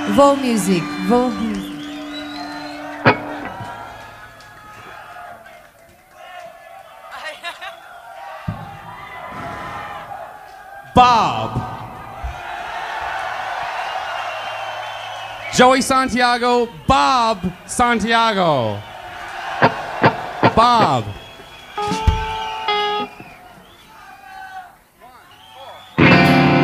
Vos musique, vos musique. Bob. Joey Santiago, Bob Santiago. Bob.